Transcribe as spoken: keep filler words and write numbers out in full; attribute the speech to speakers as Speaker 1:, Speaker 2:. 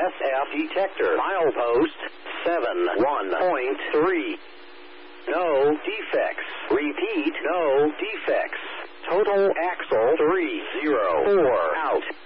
Speaker 1: S F detector. Milepost seven one point three. No defects. Repeat, no defects. Total axle three zero four out.